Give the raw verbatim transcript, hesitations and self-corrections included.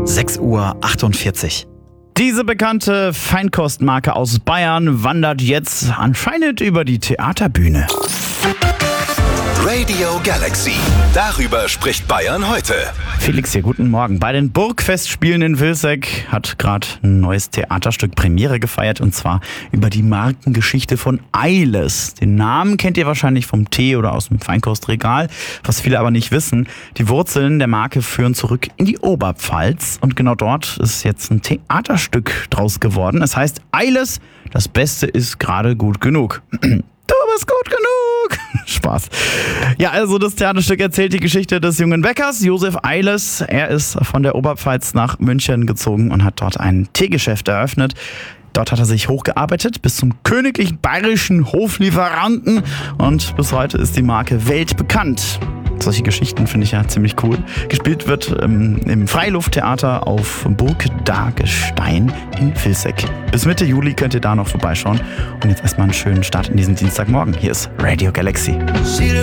sechs Uhr achtundvierzig. Diese bekannte Feinkostmarke aus Bayern wandert jetzt anscheinend über die Theaterbühne. Radio Galaxy. Darüber spricht Bayern heute. Felix hier, guten Morgen. Bei den Burgfestspielen in Vilseck hat gerade ein neues Theaterstück Premiere gefeiert, und zwar über die Markengeschichte von Eiles. Den Namen kennt ihr wahrscheinlich vom Tee oder aus dem Feinkostregal. Was viele aber nicht wissen, die Wurzeln der Marke führen zurück in die Oberpfalz, und genau dort ist jetzt ein Theaterstück draus geworden. Es heißt Eiles, das Beste ist gerade gut genug. Du bist gut genug. Spaß. Ja, also das Theaterstück erzählt die Geschichte des jungen Bäckers Josef Eiles. Er ist von der Oberpfalz nach München gezogen und hat dort ein Teegeschäft eröffnet. Dort hat er sich hochgearbeitet bis zum königlichen bayerischen Hoflieferanten, und bis heute ist die Marke weltbekannt. Solche Geschichten finde ich ja ziemlich cool. Gespielt wird ähm, im Freilufttheater auf Burg Dagestein in Vilseck. Bis Mitte Juli könnt ihr da noch vorbeischauen. Und jetzt erstmal einen schönen Start in diesen Dienstagmorgen. Hier ist Radio Galaxy.